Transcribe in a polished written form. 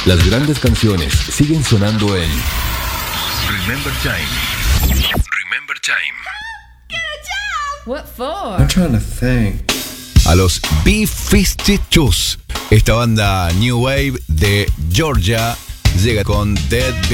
Las grandes canciones siguen sonando en Remember Time. Remember Time. What for? I'm trying to think. A los B-52s, esta banda New Wave de Georgia llega con Dead Beat.